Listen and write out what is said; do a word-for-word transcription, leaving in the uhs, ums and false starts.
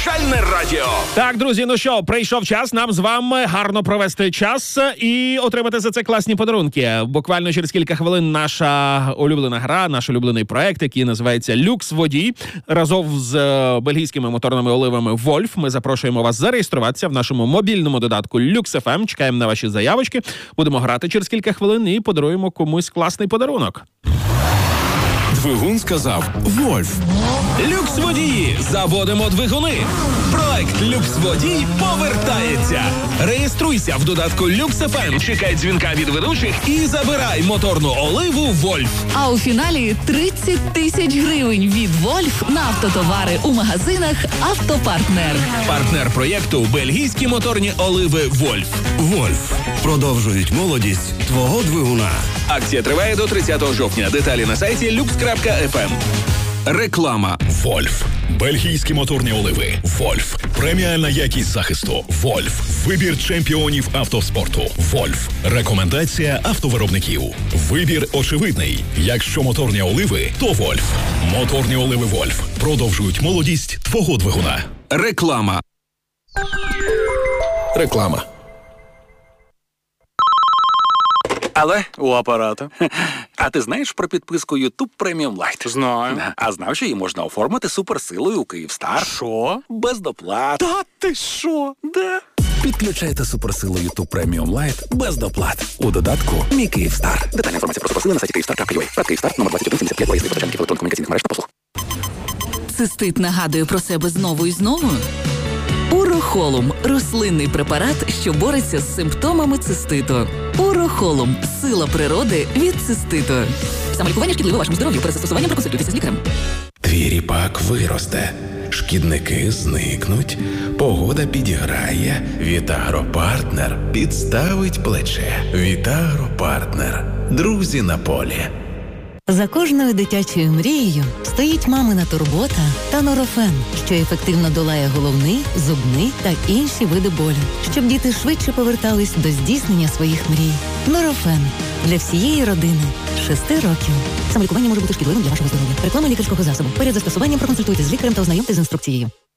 Вирішальне радіо. Так, друзі, ну що, прийшов час нам з вами гарно провести час і отримати за це класні подарунки. Буквально через кілька хвилин наша улюблена гра, наш улюблений проект, який називається «Люкс Водій». Разом з бельгійськими моторними оливами «Вольф» ми запрошуємо вас зареєструватися в нашому мобільному додатку «Люкс еф ем». Чекаємо на ваші заявочки. Будемо грати через кілька хвилин і подаруємо комусь класний подарунок. Двигун сказав «Вольф». Люкс Водії. Заводимо двигуни. Проект Люкс Водій повертається. Реєструйся в додатку Люкс еф ем. Чекай дзвінка від ведучих і забирай моторну оливу «Вольф». А у фіналі тридцять тисяч гривень від «Вольф» на автотовари у магазинах «Автопартнер». Партнер проєкту – бельгійські моторні оливи «Вольф». «Вольф» продовжують молодість твого двигуна. Акція триває до тридцятого жовтня. Деталі на сайті люкс крапка еф ем. Реклама. «Вольф». Бельгійські моторні оливи. «Вольф». Преміальна якість захисту. «Вольф». Вибір чемпіонів автоспорту. «Вольф». Рекомендація автовиробників. Вибір очевидний. Якщо моторні оливи, то «Вольф». Моторні оливи «Вольф» продовжують молодість твого двигуна. Реклама. Реклама. Але у апарата. А ти знаєш про підписку YouTube Premium Lite? Знаю. А знав, що її можна оформити суперсилою у Київстар? Що? Без доплат. Та ти що? Да. Підключайте суперсилу YouTube Premium Lite без доплат. У додатку «Мій Київстар». Детальна інформація про суперсили на сайті київстар крапка ю а. Рад Київстар, номер двадцять один сімдесят п'ять, виїзди постачальників електронно-комунікаційних мереж та послуг. Цистит нагадує про себе знову і знову? Урохолум – рослинний препарат, що бореться з симптомами циститу. Урохолум – сила природи від циститу. Самолікування шкідливе вашому здоров'ю. Перед застосуванням проконсультуйтеся з лікарем. Твій ріпак виросте, шкідники зникнуть, погода підіграє, Вітагропартнер підставить плече. Вітагропартнер. Друзі на полі. За кожною дитячою мрією стоїть мамина турбота та Норофен, що ефективно долає головний, зубний та інші види болю, щоб діти швидше повертались до здійснення своїх мрій. Норофен для всієї родини з шести років. Самолікування може бути шкідливим для вашого здоров'я. Реклама лікарського засобу. Перед застосуванням проконсультуйтесь з лікарем та ознайомтесь з інструкцією.